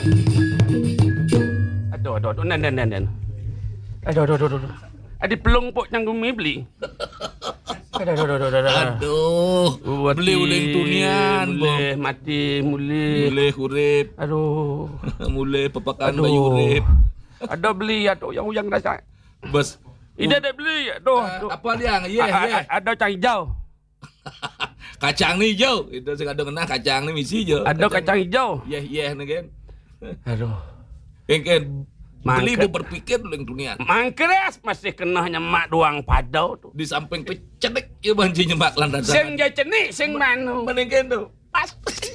Aduh, nan. Aduh. Ada pelong pok yang gumi beli. Aduh. Beli uling tunian, boleh mati, mulai urip. Aduh. Mulai pepakan bayu urip. Ada beli aduh yang uyang dah. Bos. Ida ada beli aduh. Apa liang? Ada kacang hijau. Kacang ni hijau. Itu saya ada kena kacang ni misi je. Ada kacang hijau. Ni kan. Aduh. Kan beli berpikir uling tunian. Mangkres masih kena nyemak doang padau tu. Di samping kecedik ya banci nyemak lantasan. Sing je cenik sing manu. Menengken tu. Pas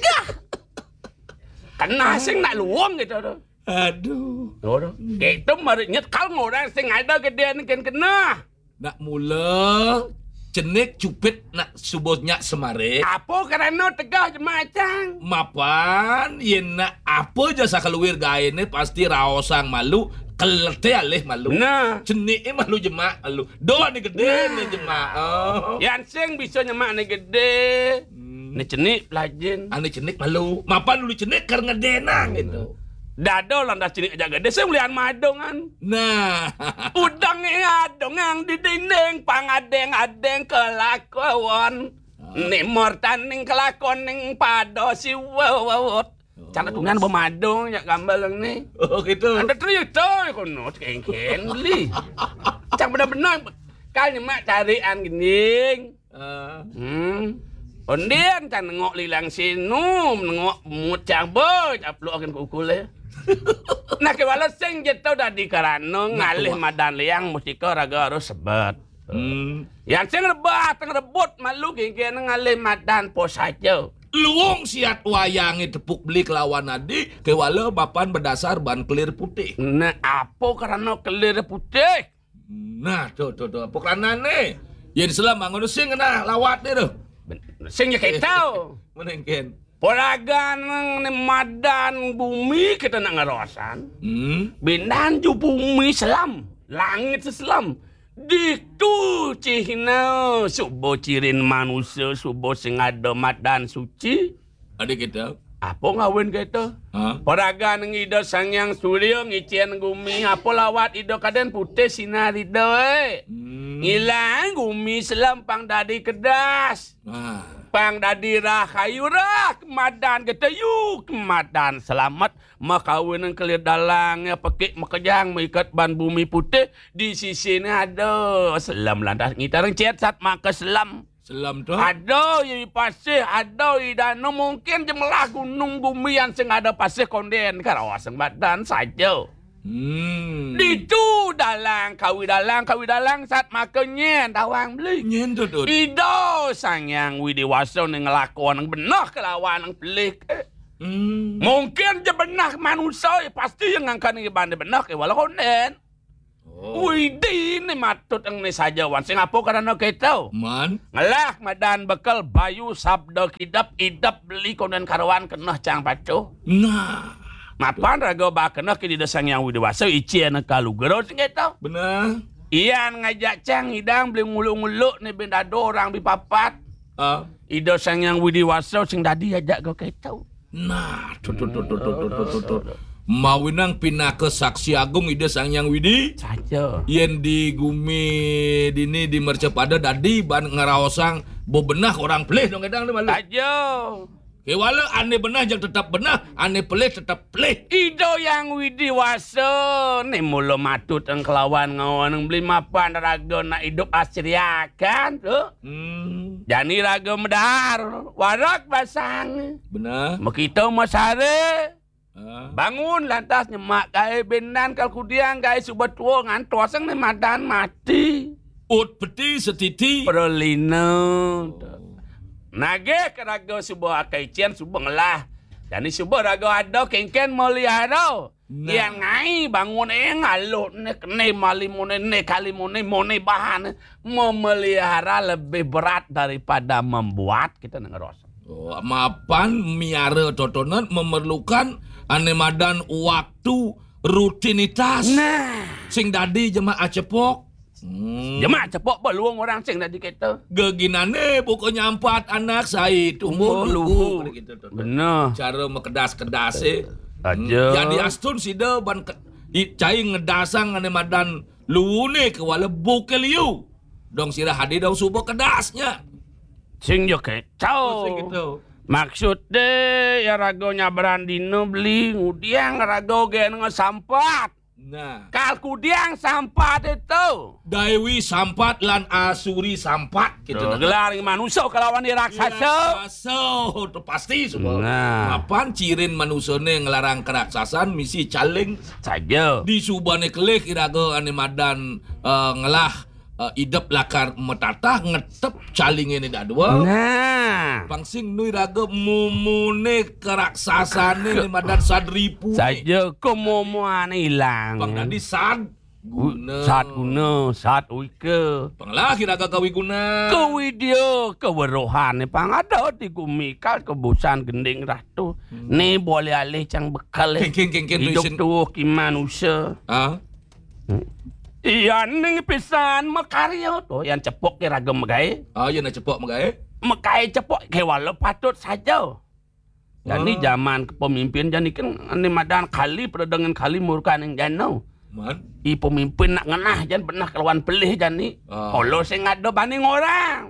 kena sing nak luang gitu tu. Aduh. Itu mari nyekal orang sing ada gedean kan kena. Nak mula cenik cupit nak subuhnya semare. Apa kerana tegah je macam. Mapan yen nak apa jasa keluar gae ni pasti raosang malu. Kelete alih malu. Nah. Cenik malu jemak malu. Doa ni gede ni jemak. Yang sing bisa nyemak ni gede. Ni cenik pelajin. Ani cenik malu. Mapan dulu cenik karena denang gitu. Dado landas cenik aja gede. Saya melihat madongan. Nah. Udang adongan di dinding. Pangadeng-adeng kelakuan. Ni mortaning kelakon ning pado si wawawot. Cara tungan bermadong jak gambar ni. Oh gitu. Ada cerita kono kengken beli. Cang benar-benar kal nyemak carian gening. Ondian kan nengok lilang sinum, nengok mut cabut, apluk akan kukule. Nah kewala sing jetau dah di karano ngalih madan liang mustika raga harus sebat. Yang sing rebut malu kengken ngalih madan pos saja. Luung siat wayangi tepuk beli kelawan nadi kewala papan berdasar ban kelir putih. Nah apa karena kelir putih? Nah tuh apa karena ni? Yang selam bangun sing kena lawat ni tu. Sing ya ketau. Menengken. Peragan ni madan bumi kita nak ngarosan. Bindan ju bumi selam, langit selam. Ditu cihna subuh cirin manusia subuh sing ada madan suci. Ada kita. Apa ngawin kita? Peragan ngida sangyang surya ngicien gumi apa lawat ida kaden putih sinar ida ngilang gumi selampang dadi kedas. Pang dadi rahayu rah kemadan kita yuk kemadan selamat makawin kelir dalang ya pakai makajang mengikat ban bumi putih di sisi ni ada selam landas ngitarang cet sat maka selam tu ada yang pasir ada di danau mungkin jemlah gunung bumi yang sing ada pasir konden kawasan badan saja. Ditu dalang kawi dalang saat makannya tawang beli. Nyen tu. Ido sangyang widiwasa ning ngelakon nang benah kelawan nang pelik. Mungkin je benah manusia pasti yang ngangkan ngi bande benah ke wala konden. Widi ni matut ang ni saja wan sing apa karena kita. Man. Ngalah madan bekal bayu sabda kidap idap beli konden karawan kenah cang pacu. Nah. Mapan raga bakena ke di desang yang widewasa ician kalu gero sing kita. Benar. Iyan ngajak cang hidang beli nguluk-nguluk ni bendado orang bipapat. Ida sang yang widewasa sing dadi ajak go kita. Nah, tuh. Mawinang pinaka saksi agung ida sang yang widi saja. Yen di gumi dini di mercepada dadi ban ngaraosang bebenah orang pelih dong kadang malu. Saja. Kewala ane benah yang tetap benah, ane pelih tetap pelih. Ido yang widiwasa ni mula matut ang kelawan ngawan ang beli mapan raga nak hidup asriakan tu. Jani raga medar, warak basang. Benar. Makita masare. Bangun lantas nyemak kai benan kal kudiang kai subat tua ngantos ang ni madan mati. Ut peti setiti. Perlino. Nage keraga subuh akaician subuh ngelah. Jadi subuh raga ada kengken melihara. Yang ngai bangun ngalut ne kene malimone ne kalimone mone bahan memelihara lebih berat daripada membuat kita ngeros. Mapan miara totonan memerlukan ane madan waktu rutinitas. Nah, sing dadi jemaah cepok. Jemaah cepok beluang orang sing dadi kita. Geginane pokoknya 4 anak saya tumbuh luhu. Benar. Cara mekedas-kedase Aja. Jadi astun sida ban cai ngedasang ane madan lune ke wala buke liu. Dong sira hadir dau subuh kedasnya. Sing yo kecau. Sing gitu. Maksud deh ya ragonya Brandino beli ngudiang rago gen ngesampat. Nah, Kalkudiang sampat itu. Dewi sampat lan Asuri sampat gitu. Gelar manusia kelawan di raksasa. Raksasa itu pasti semua. Nah. Apaan cirin manusane ngelarang keraksasan misi caling Saja. di subane kelih iraga ane madan ngelah idep lakar metatah ngetep caling ini dak dua. Nah. Pangsing nu iraga mumune keraksasane ni madan sadripu. Saja kemomuan hilang. Pang dadi sad guna. Saat guna, saat uike. Panglah iraga kawi guna. Kewi dia kewerohan ni pang ada di gumikal kebusan gending ratu. Ni boleh alih cang bekal. King Hidup tu kimanusia. Ah. Iyan ning pisan makarya tu yang cepok ke ragam megai. Ah, ya nak cepok magae. Mekai cepok ke wala patut saja. Dan ni zaman pemimpin jadi kan ni madan kali pada dengan kali murkan yang janau. Man. I pemimpin nak ngenah jan pernah kelawan pelih jan ni. Holo sing ngado banding orang.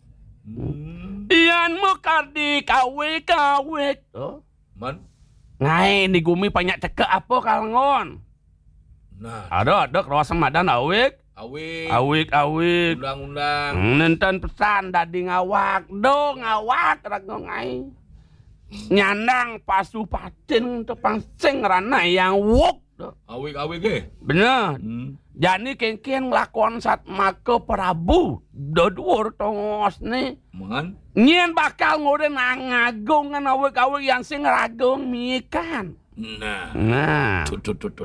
Iyan mekar di kawe tu. Man. Ngai ni gumi banyak cekak apa kalangon. Nah, Ada kawasan madan awik. awik. Awik. Undang-undang. Nenten pesan dadi ngawak. Ngawak rago ngai. Nyandang pasu patin tepang sing rana yang wok. Awik ke? Bener. Jadi kengken ngelakon saat maka Prabu. Dodur tongos ni. Man. Nyen bakal ngoden ngagung ngan awik-awik yang sing ragung mikan. Nah. Tut.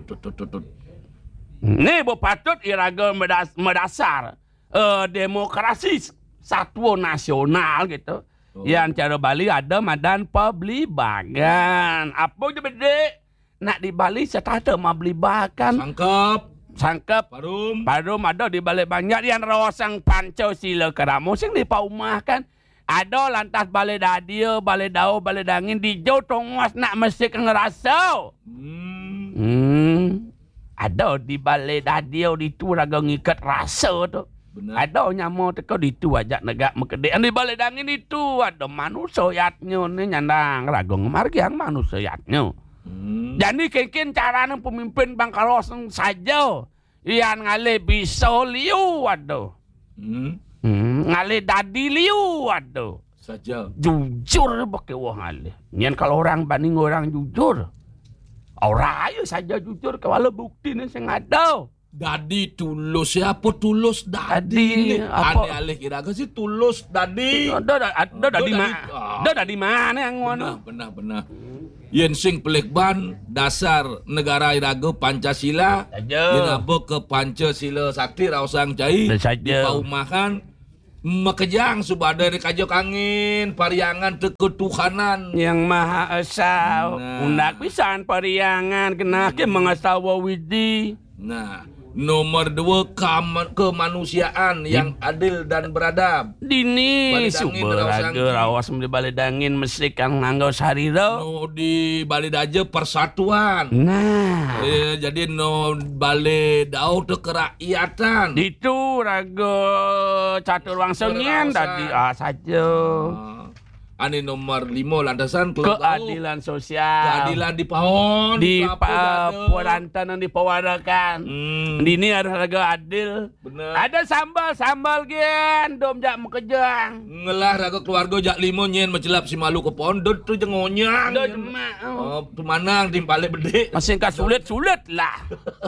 Ni berpatut iraga mendasar demokrasi satwa nasional gitu. Yang cara Bali ada madan pablibagan. Apa je bedek? Nak di Bali setata mablibagan. Sangkep. Parum ada di balik banyak yang rawasang Pancasila keramo sing di paumah kan. Ada lantas balai dadio, balai dau, balai dangin di jauh tongwas nak mesti ngerasa. Ada di balai dadio di tu raga ngikat rasa tu. Benar. Ada nyamo teko di tu ajak negak mekedek. Di balai dangin itu ada manusia yatnya ni nyandang raga ngemargian manusia yatnya. Jadi kengkin caranya pemimpin Bangkalos saja. Yang ngalih bisa liu ada. Ngalih dadi liu ada. Saja. Jujur pakai wah ngalih. Nyen kalau orang banding orang jujur. Orang ayo saja jujur kalau bukti ni sing ada. Dadi tulus siapa tulus dadi ni? Ane alih kira ke si tulus dadi. Ada dadi mana yang ngono? Benar. Yen sing pelekban dasar negara iraga Pancasila. Yen apa ke Pancasila sakti rausang cai. Di paumahan makejang subada ni kajok angin pariangan ketuhanan yang Maha Esa. Undak pisan pariangan kena ke mengasawa widi. Nah, nomor 2 kemanusiaan yang adil dan beradab. Dini subaraga rawas di balai dangin mesti kang nganggo sarira. No di balai daje persatuan. Nah, jadi no balai dau tu kerakyatan. Itu raga catur wangsengin tadi saja. Ani nomor 5 landasan keadilan sosial. Keadilan di pohon di perantan yang dipawarakan. Ini ada harga adil. Bener. Ada sambal gen dom jak mekejang. Ngelah raga keluarga jak 5 nyen mencelap si malu ke pondot tu jengonyang. Tu manang timpalik bedek. Masih ka sulit lah.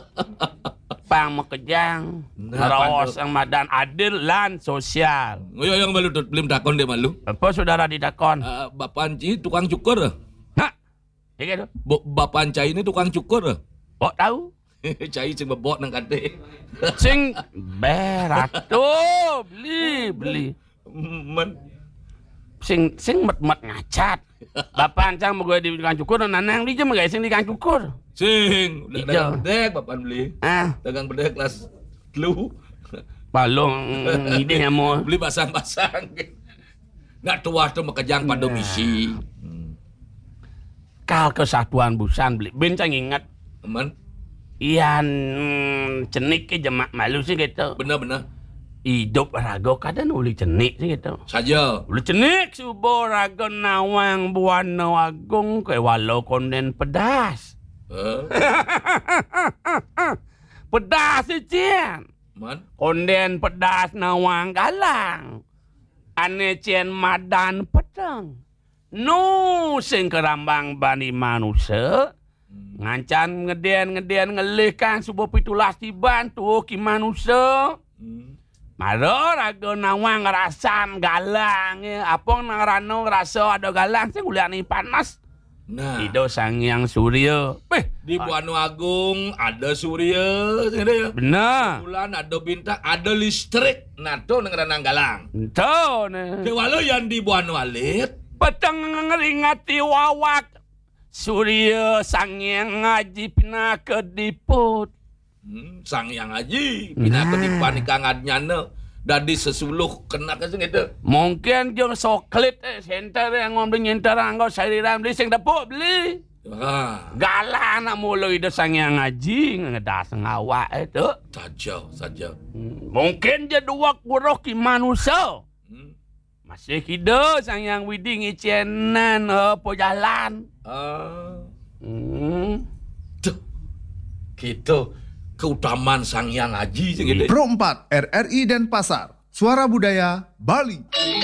Pang mekejang. Rawas yang madan adil lan sosial. Ngoyo yang malu tu belum dakon dia malu. Apa saudara didakon? Bapak Anci tukang cukur. Ha? Ya tu. Bapak Anci ini tukang cukur. Bok tahu? Cai sing bebot nang kate. Sing berat tu beli. Men Sing met ngacat. Bapak ancang mau di tukang cukur nanang di je guys sing di tukang cukur. Sing dagang bedek bapak beli. Dagang bedek kelas 3. Balong ide yang mau beli basang-basang. Nak tua tu makajang pada misi. Bakal Kesatuan Busan beli bencang ingat. Aman. Ian cenik ke jemak malu sih gitu. Benar. Hidup raga kadang uli cenik sih gitu. Saja. Uli cenik subuh raga nawang buana agung ke walau konden pedas. Pedas sih cian. Man. Konden pedas nawang galang. Ane cian madan pedang. No sing kerambang bani manusia. Ngancan ngedian ngelihkan subuh pitulas tiban tu ki manusia. Maro raga nawang ngerasan galang. Apong nang rasa ada galang sing uliani panas. Nah, Ido Sang Hyang Surya. di Buana Agung ada surya, ya. Benar. Bulan ada bintang, ada listrik. Nah, tu nang galang. Itu ne. Kewalau yang di Buana Alit, Petang ngeringati wawak. Surya Sang Hyang Ngaji pina kediput. Sang Yang Haji, pindah ketipan ikang adnyana. Dadi sesuluh kena ke itu. Mungkin jom soklit center yang ngomong nyenter anggo sariram beli sing dapuk beli. Galah nak mulu ide Sang Hyang Ngaji ngedas ngawak itu. Saja. Mungkin je dua kuroh ki manusia. Masih kida Sang Hyang Widi ngicienan apa jalan. Tuh. Gitu. Keutamaan Sang Hyang Haji gitu. Pro 4 RRI Denpasar. Suara Budaya Bali.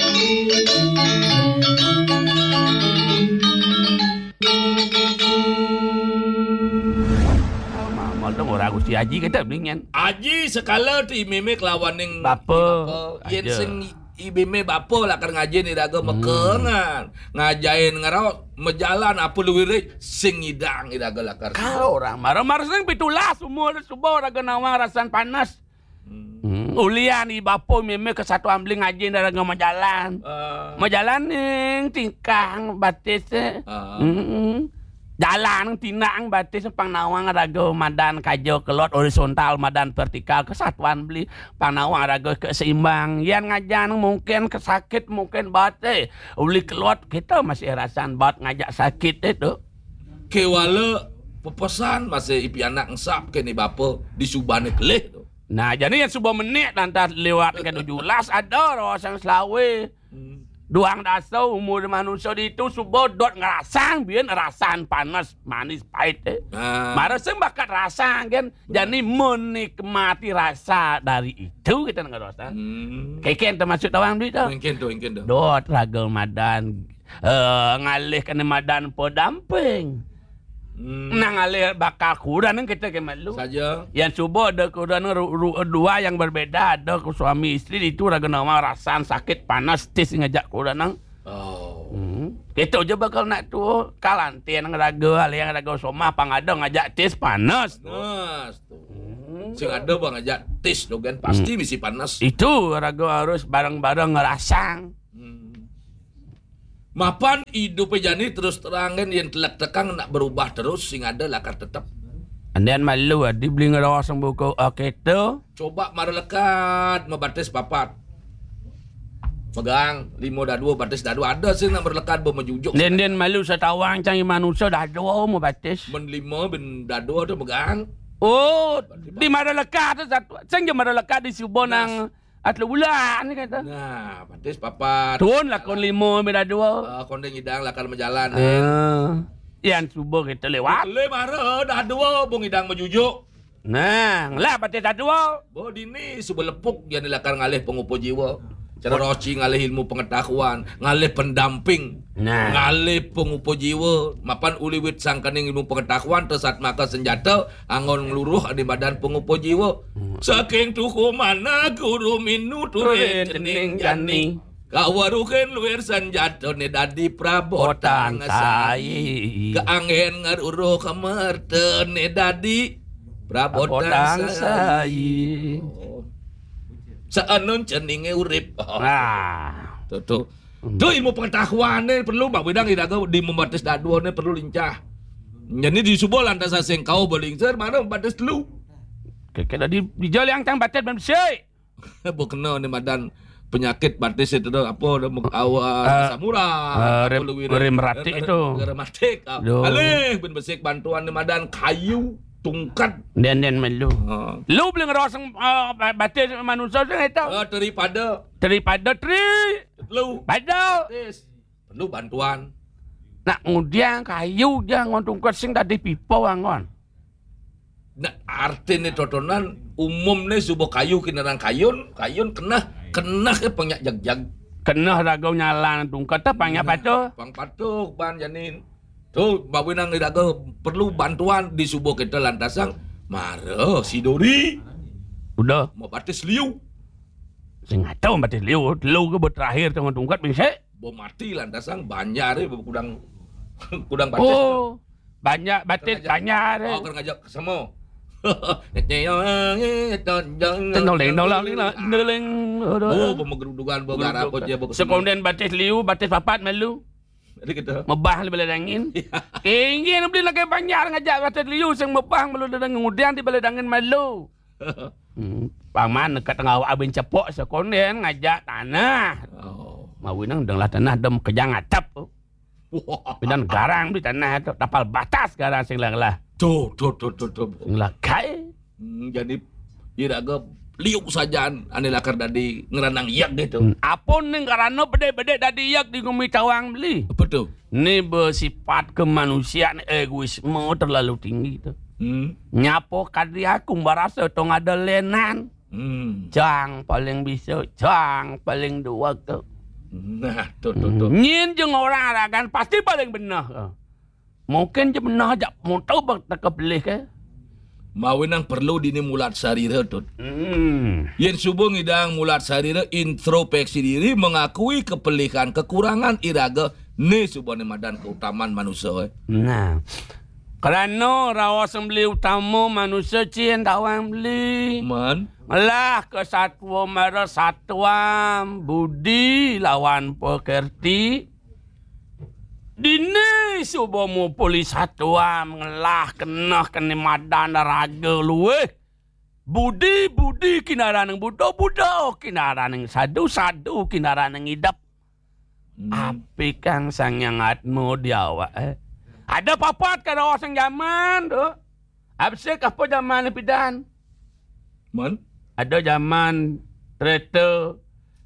Mal dong orang Gusti Haji kata blingan. Haji sekala ti mimik lawan ning Bapa. Yen sing ibime bapa lah kan ngaji ni daga mekengan. Ngajain ngarau mejalan apa luwire sing idang idaga lakar. Kalau orang marah-marah sing pitulas umur subuh raga nawang rasan panas. Ulian ni bapa meme Kesatuan beli ngaji daga majalan. Majalan ning tingkang batis. Jalan tinang batis pangnawang raga madan kajo kelot horizontal madan vertikal Kesatuan beli pangnawang raga keseimbang yan ngajan mungkin kesakit mungkin bate uli kelot kita masih rasan bat ngajak sakit itu kewala pepesan masih ipi anak ngesap ke ni bapa di subane kelih tu. Nah jadi yang sebuah menit lantas lewat ke 17 ada rosang selawe duang dasau umur manusia itu subuh dot ngerasang biar rasan panas manis pahit marah sing bakat rasa kan jadi menikmati rasa dari itu kita nggak rasa keken termasuk tawang duit tu mungkin tu dot raga madan ngalih kena madan podamping nang ngalih bakal kuran kita kemalu saja yang subuh ada kuran dua yang berbeda ada suami istri itu raga nama rasan sakit panas tis ngajak kuran nang kita aja bakal nak tu kalantian raga ali yang raga somah pangada ngajak tis panas tu sing ada bang ngajak tis tu kan pasti misi panas itu raga harus bareng-bareng ngerasang mapan hidup jani terus terangan yang telak tekang nak berubah terus sing ada lakar tetap. Andian malu di beli ngerawasang buku tu. Coba mara lekat membatis papat. Megang 5 dah 2 batis dah 2 ada sih nak berlekat bermejujuk. Den malu setawang canggih manusia dah 2 mau batis. Men 5 ben dah 2 tu megang. Oh, di mara lekat tu satu. Sang je mara lekat di subonang atau bulan ni kata. Nah, batis papat. Tuan lakon 5 beda 2. Kondeng hidang lakar menjalan. Yang subuh kita lewat. Le mara dah 2 bung hidang mejujuk. Nah, lah batis dah 2. Bo dini subuh lepuk yang lakar ngalih pengupo jiwa. Cara roci ngalih ilmu pengetahuan, ngalih pendamping, ngalih pengupo jiwa, mapan uliwit sangkaning ilmu pengetahuan tersat maka senjata angon ngeluruh di badan pengupo jiwa. Saking tuku mana guru minu turin cening jani. Kawaruken luar senjata ne dadi prabotan sayi. Keanggen ngaruro kamerte ne dadi prabotan sayi. Saanon ceninge urip. Tuh. Tuh ilmu pengetahuan ni perlu bang bidang idaga di membatis dua ni perlu lincah. Jadi di subuh lantas asing kau berlincah mana membatis lu. Kita di jalan yang tang batet ben bersih. Bukena ni madan penyakit batis itu apa samurai rematik itu. Rematik. Alih ben besik bantuan madan kayu tungkat dan melu. Lu boleh ngerosong batis manusia tu itu. Daripada lu pada perlu bantuan. Nak ngudiang kayu dia ngon tungkat sing tadi pipa angon. Nah, arti ni totonan umum ni subuh kayu kinaran kayun kena ke pangyak jag. Kena ragau nyalan tungkat tu pangyak patuh. Pang patuh ban janin. Tu bawinang iraga perlu bantuan di subuh kita lantasang mara sidori. Udah mau batis liu. Sing tahu batis liu ke terakhir tengah tungkat bisa. Bo mati lantasang banyak ni kudang batis. Oh, banyak batis banyak ni. Oh, kena ngajak semua. Noleng. Oh, pemegerudukan bergarap je. Sekonden batis liu, batis papat melu. Jadi kita mebah le bala dangin. Ingin beli lagi banyak ngajak batis liu sing mebah melu dangin ngudian di bala dangin melu. Paman dekat tengah abin cepok sekonden ngajak tanah. Mawinang denglah tanah dem kejang atap. Pindan garang di tanah tu tapal batas garang sing lah. Tu. Sing lah kai. Jadi iraga liuk sajaan ane lakar dadi ngeranang yak gitu. Apun ning karana bede-bede dadi yak di gumi cawang beli. Apa tu? Ni bersifat kemanusiaan egoisme terlalu tinggi tu. Nyapo kadi aku merasa tong ada lenan. Jang paling bisa, jang paling dua tu. Nah, tu. Nyin jeng orang kan pasti paling benar. Mungkin je benar aja mau tahu tak kebelih ke. Mawinang perlu dini mulat sarira tu. Yen subuh ngidang mulat sarira introspeksi diri mengakui kepelikan kekurangan iraga ni subuh ni madan keutamaan manusia. Nah. Kerana rawa sembeli utama manusia cien tawang beli. Lah kesatuan mara satuan budi lawan pekerti. Dini subomu polis satuan mengelah kena kena madan raga luwe. Budi kinaran ng budo kinaran ng sadu kinaran ng idap. Api kang sangyang atmo diawa Ada papat ka raw sang zaman tu. Absek apa zaman ni pidan? Ada zaman kereta,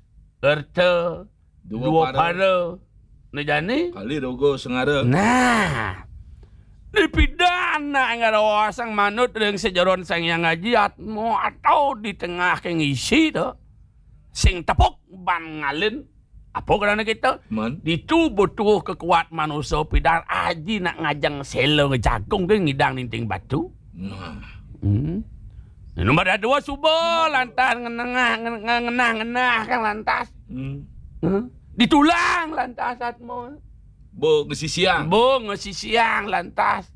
dua para. Ni jani? Kali rogo sengara. Nah. Di pidan nak ngarawa sang manut dengan sejaron sang yang ngajiat mo atau di tengah ke ngisi tu. Sing tepuk ban ngalin. Apa kerana kita? Itu butuh kekuat manusia pidan aji nak ngajang selo jagung ke ngidang ninting batu. Nombor dua subuh lantas ngenah kan lantas. Ditulang lantas atmo. Bo ngesi siang lantas.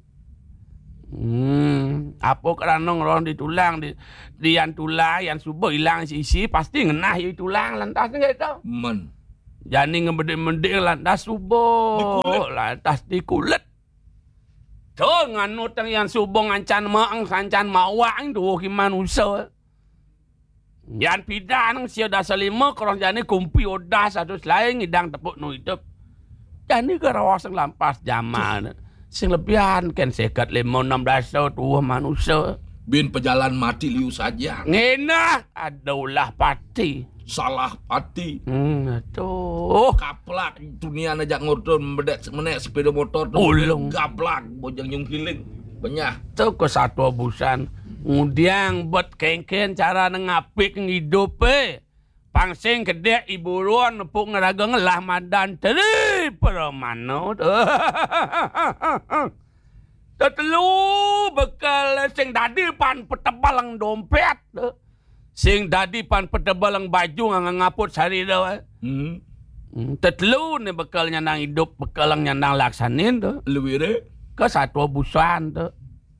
Apa kerana orang ditulang dian tulang yang subuh hilang sisi pasti ngenah yu tulang lantas gitu. Jani ngebede-mede lantas subuh lantas dikulet. Tu nganut yang subuh ngancan maang ngancan mawang tu ki manusia. Yan pidan sia dasar lima korang jani kumpi odas satu selain ngidang tepuk nu hidup. Jani ke rawasang lampas zaman. Sing lebihan kan sekat 5-16 tahun tu manusia. Bin pejalan mati liu saja. Ngenah adaulah pati. Salah pati. Tuh. Kaplak dunia najak ngurtun menek sepeda motor tu. Ulung. Gaplak bojang yung hiling. Banyak. Tu ke satu abusan. Kemudian buat kengken cara ngapik ngidup pangsing kedek ibu ruan nepuk ngeraga ngelah madan teri permano tetelu bekal sing dadi pan petebalang dompet sing dadi pan petebalang baju ngaput sari dah tetelu ni bekalnya nang hidup bekalangnya nang laksanin tu luwire ke satu busan tu.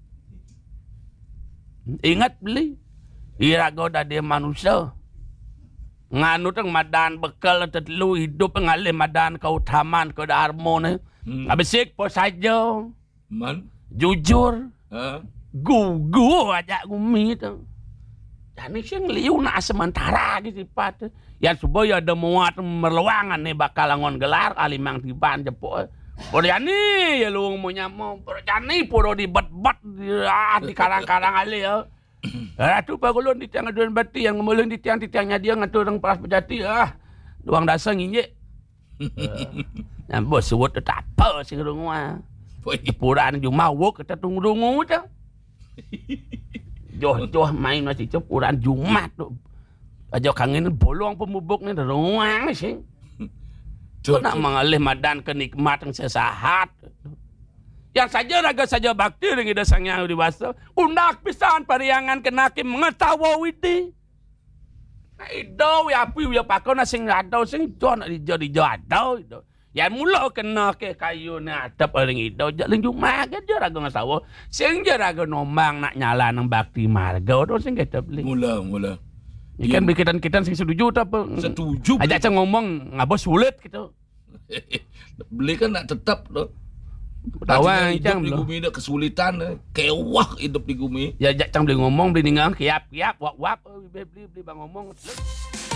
Ingat beli irago dadi manusia nganu teng madan bekal tetelu hidup ngalih madan keutamaan ke harmoni abisik po saja jujur gugu aja gumi tu Tani sing liu na sementara gitu sifat. Ya supaya ada muat merluangan nih bakal ngon gelar alimang tiban jepuk. Poriani ya lu mau nyamong porjani poro di bat-bat di karang-karang ali ya. Ratu pagulun di tiang aduan bati yang ngemulung di tiang-tiangnya dia ngatur orang peras pejati duang dasar nginjek. Yang bos suwut tak apa sih rumah. Puraan cuma wok kita tunggu-tunggu tu. Joh main masih cepuran Jumat tu. Aja kangen bolong pemubuk ni ruang sih. Tu nak mengalih madan kenikmatan sesahat. Yang saja raga saja bakti dengan ida sang yang dewasa. Undak pisan pariangan kenakim mengetawa witi. Ido ya api ya pakau na sing adau sing jo nak dijo adau itu. Ya mula kena ke kayu ni atap orang itu jalan cuma ke je raga ngasawa sing je raga nombang nak nyala nang bakti marga tu sing kita beli mula ikan bikitan sing setuju tak apa setuju ajak cang ngomong ngabo sulit gitu beli kan nak tetap tu tawa hidup di bumi dah kesulitan kewah hidup di bumi ya ajak cang beli ngomong beli ningang kiap wak beli bang ngomong